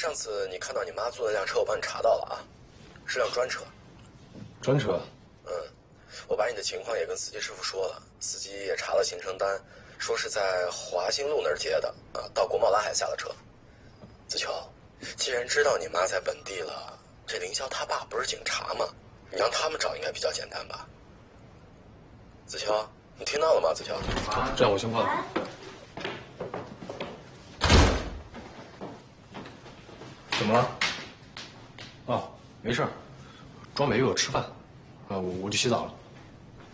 上次你看到你妈坐的那辆车，我帮你查到了啊，是辆专车。 专车？ 嗯，我把你的情况也跟司机师傅说了，司机也查了行程单，说是在华兴路那儿接的啊，到国贸拉海下的车。子秋，既然知道你妈在本地了，这凌霄他爸不是警察吗？你让他们找应该比较简单吧？子秋，你听到了吗？子秋， 这样我先挂了。怎么了？啊，没事，庄美约我吃饭，我去洗澡了。